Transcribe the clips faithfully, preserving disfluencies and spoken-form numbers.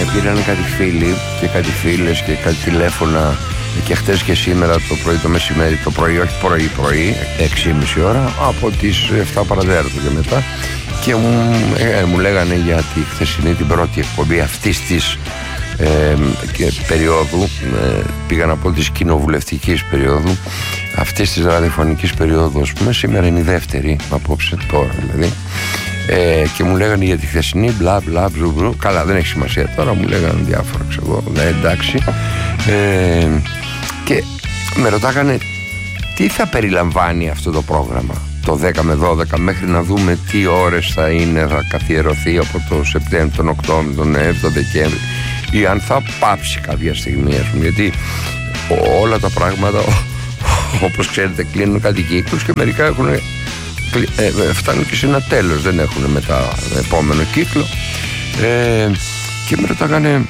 πήραν κάτι φίλοι και κάτι φίλες και κάτι τηλέφωνα και χτες και σήμερα το πρωί, το μεσημέρι, το πρωί, όχι πρωί πρωί, έξι και μισή ώρα, από τις εφτά παρατέταρτο και μετά, και μου, ε, μου λέγανε για τη χθεσινή την πρώτη εκπομπή αυτής της ε, και περίοδου, ε, πήγα να πω της κοινοβουλευτικής περίοδου, αυτής της ραδιοφωνικής περίοδου, ας πούμε. Σήμερα είναι η δεύτερη, απόψε, τώρα δηλαδή. Ε, και μου λέγανε για τη χθεσινή, μπλα μπλα μπλου. Καλά, δεν έχει σημασία τώρα, μου λέγανε διάφορα, ξέρω, ναι, εντάξει. Ε, και με ρωτάγανε τι θα περιλαμβάνει αυτό το πρόγραμμα το δέκα με δώδεκα, μέχρι να δούμε τι ώρες θα είναι, θα καθιερωθεί από το Σεπτέμβριο, τον Οκτώβριο, τον Νοέμβριο, τον Δεκέμβριο, ή αν θα πάψει κάποια στιγμή, ας πούμε, γιατί όλα τα πράγματα, όπως ξέρετε, κλείνουν κάτι κύκλους και μερικά έχουν, ε, φτάνουν και σε ένα τέλος, δεν έχουν μετά επόμενο κύκλο. Ε, και με ρωτάγανε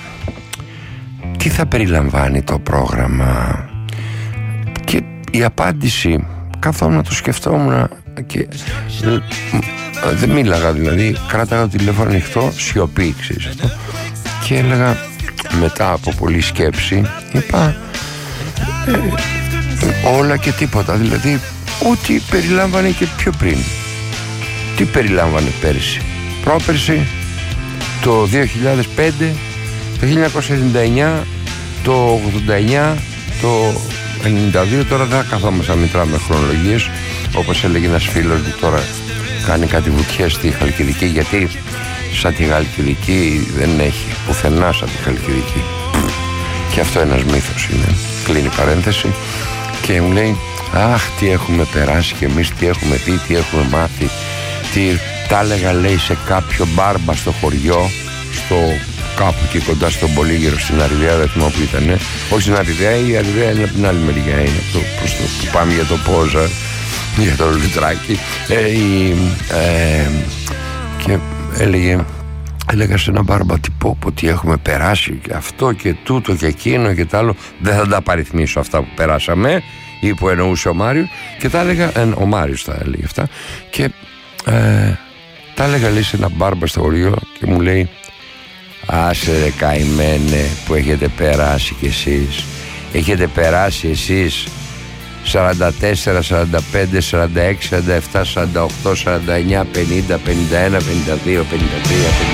τι θα περιλαμβάνει το πρόγραμμα, και η απάντηση, καθόμουν να το σκεφτόμουν και δεν, δεν μίλαγα, δηλαδή κράταγα το τηλέφωνο ανοιχτό, σιωπή, ξέρεις αυτό, και έλεγα μετά από πολλή σκέψη, είπα ε, όλα και τίποτα, δηλαδή ό,τι περιλάμβανε και πιο πριν. Τι περιλάμβανε πέρυσι, πρόπερσι, το δύο χιλιάδες πέντε, το χίλια εννιακόσια εβδομήντα εννιά, το ογδόντα εννιά, το ενενήντα δύο. Τώρα δεν καθόμαστε να μετράμε χρονολογίες, όπως έλεγε ένας φίλος μου, τώρα κάνει κάτι βουτιές στη Χαλκιδική, γιατί σαν τη Χαλκιδική δεν έχει πουθενά σαν τη Χαλκιδική, και αυτό ένας μύθος είναι, κλείνει παρένθεση. Και μου λέει, αχ, τι έχουμε περάσει κι εμείς, τι έχουμε δει, τι έχουμε μάθει, τι τα έλεγα, λέει, σε κάποιο μπάρμπα στο χωριό, στο κάπου εκεί κοντά στον Πολύγυρο, στην Αριδαία, δεν θυμάμαι που ήτανε, όχι στην Αριδαία, η Αριδαία είναι από την άλλη μεριά, είναι το, προς το που πάμε για το Πόζα, για το Λιτράκι, ε, η, ε, και έλεγε, έλεγα σε ένα μπάρμπα, τι πω, πω, τι έχουμε περάσει, και αυτό και τούτο και εκείνο και τ' άλλο, δεν θα τα απαριθμίσω αυτά που περάσαμε, ή που εννοούσε ο Μάριος, και τα έλεγα, ε, ο Μάριος τα έλεγε αυτά, και ε, τα έλεγα, λέει, σε ένα μπάρμπα στο χωριό, και μου λέει, άσε ρε καημένε που έχετε περάσει κι εσείς, έχετε περάσει εσείς σαράντα τέσσερα, σαράντα πέντε, σαράντα έξι, σαράντα επτά, σαράντα οκτώ, σαράντα εννιά, πενήντα, πενήντα ένα, πενήντα δύο, πενήντα τρία,